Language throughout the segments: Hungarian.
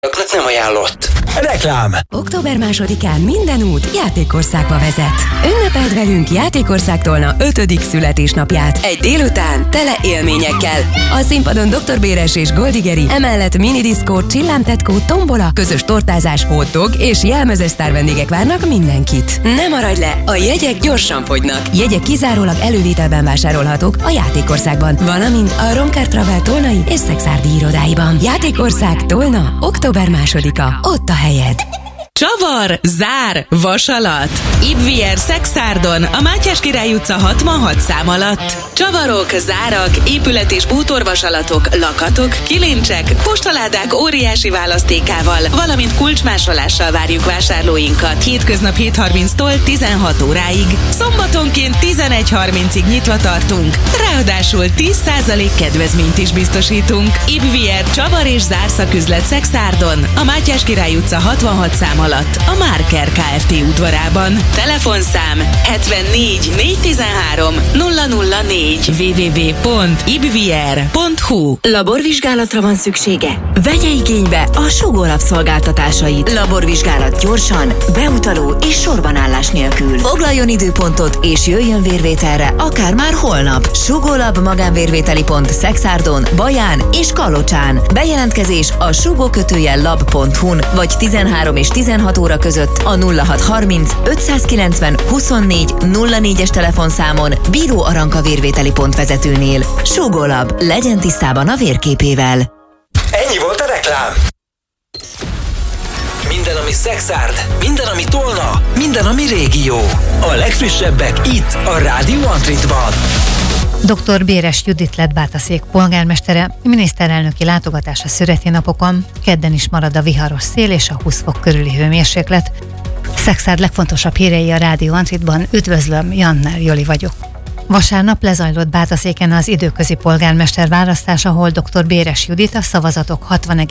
Nem ajánlott. Reklám. Október 2-án minden út Játékországba vezet. Ünnepeld velünk Játékországtól 5. születésnapját. Egy délután tele élményekkel. A színpadon Dr. Béres és Goldigeri, emellett minidiszkó, csillámtetkó, tombola, közös tortázás, hotdog és jelmezes sztár vendégek várnak mindenkit. Ne maradj le, a jegyek gyorsan fogynak. Jegyek kizárólag elővételben vásárolhatók a Játékországban, valamint a Romker Travel Tolnai és Szekszárdi irodáiban. Játékország Tolna, október 2-a. Ott a helyed. Csavar, zár, vasalat. Ibvier Szekszárdon, a Mátyás Király utca 66 szám alatt. Csavarok, zárak, épület- és bútorvasalatok, lakatok, kilincsek, postaládák óriási választékával, valamint kulcsmásolással várjuk vásárlóinkat. Hétköznap 7:30-tól 16 óráig. Szombatonként 11:30-ig nyitva tartunk. Ráadásul 10% kedvezményt is biztosítunk. Ibvier Csavar és zárszaküzlet Szekszárdon, a Mátyás Király utca 66 szám alatt, a Márker Kft. Udvarában. Telefonszám 74 413 004 www.ibvier.hu. Laborvizsgálatra van szüksége? Vegye igénybe a Sugó Lab szolgáltatásait. Laborvizsgálat gyorsan, beutaló és sorbanállás nélkül. Foglaljon időpontot és jöjjön vérvételre akár már holnap. Sugó Lab magánvérvételi pont Szekszárdon, Baján és Kalocsán. Bejelentkezés a sugó-lab.hu-n vagy 13 és 16 óra között a 0630 590 24 04-es telefonszámon Bíró Aranka vérvételi pont vezetőnél. Sugó Lab, legyen tisztában a vérképével. Ennyi volt a reklám. Minden, ami Szekszárd, minden, ami Tolna, minden, ami régió. A legfrissebbek itt, a Rádió Antritban. Dr. Béres Judit lett Bátaszék polgármestere, miniszterelnöki látogatás a születésnapokon, kedden is marad a viharos szél és a 20 fok körüli hőmérséklet. Szekszárd legfontosabb hírei a Rádió Antritban. Üdvözlöm, Jannel Joli vagyok. Vasárnap lezajlott Bátaszéken az időközi polgármester választás, ahol dr. Béres Judit a szavazatok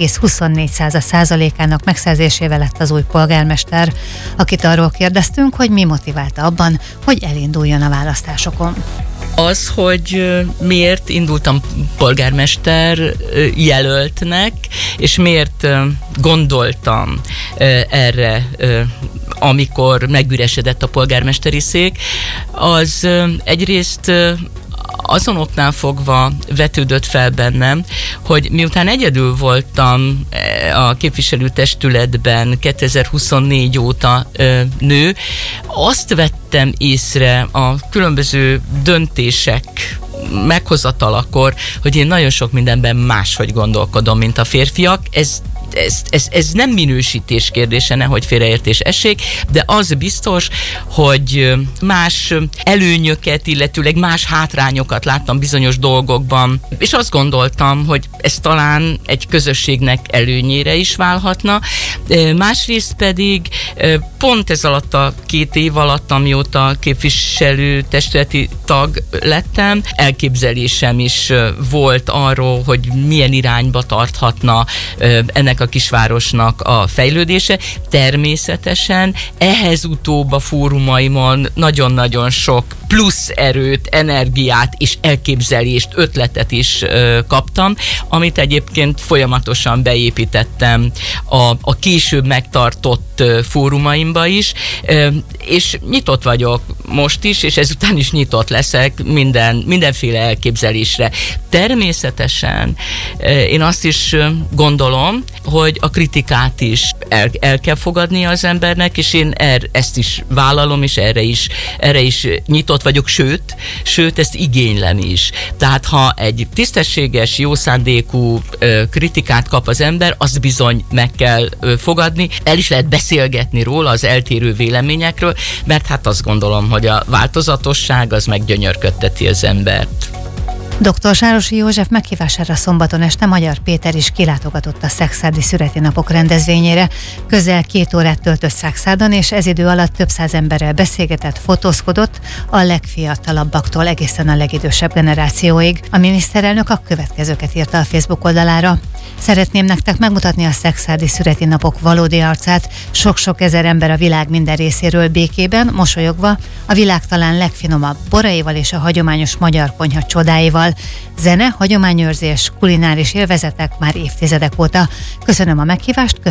60,24%-ának megszerzésével lett az új polgármester, akit arról kérdeztünk, hogy mi motiválta abban, hogy elinduljon a választásokon. Az, hogy miért indultam polgármester jelöltnek, és miért gondoltam erre, amikor megüresedett a polgármesteri szék, az egyrészt azon oknál fogva vetődött fel bennem, hogy miután egyedül voltam a képviselőtestületben 2024 óta nő, azt vettem észre a különböző döntések meghozatalakor, hogy én nagyon sok mindenben máshogy gondolkodom, mint a férfiak. Ez nem minősítés kérdése, nehogy félreértés essék, de az biztos, hogy más előnyöket, illetőleg más hátrányokat láttam bizonyos dolgokban, és azt gondoltam, hogy ez talán egy közösségnek előnyére is válhatna. Másrészt pedig pont ez alatt a 2 év alatt, amióta képviselőtestületi tag lettem, elképzelésem is volt arról, hogy milyen irányba tarthatna ennek a kisvárosnak a fejlődése. Természetesen ehhez utóbb a fórumaimon nagyon-nagyon sok plusz erőt, energiát és elképzelést, ötletet is kaptam, amit egyébként folyamatosan beépítettem a később megtartott fórumaimba is, és nyitott vagyok most is, és ezután is nyitott leszek mindenféle elképzelésre. Természetesen én azt is gondolom, hogy a kritikát is el kell fogadnia az embernek, és én ezt is vállalom, és erre is nyitott vagyok, sőt, ezt igénylem is. Tehát ha egy tisztességes, jó szándékú kritikát kap az ember, azt bizony meg kell fogadni, el is lehet beszélgetni róla, az eltérő véleményekről, mert hát azt gondolom, hogy a változatosság az meggyönyörködteti az embert. Dr. Sárosi József meghívására szombaton este Magyar Péter is kilátogatott a szekszárdi születésnapok rendezvényére. Közel 2 órát töltött Szekszárdon, és ez idő alatt több száz emberrel beszélgetett, fotózkodott a legfiatalabbaktól egészen a legidősebb generációig. A miniszterelnök a következőket írta a Facebook oldalára. Szeretném nektek megmutatni a szekszárdi születésnapok valódi arcát. Sok-sok ezer ember a világ minden részéről békében, mosolyogva, a világ talán legfinomabb boraival és a hagyományos magyar konyha csodáival. Zsolttal. Zene, hagyományőrzés, kulináris élvezetek már évtizedek óta. Köszönöm a meghívást.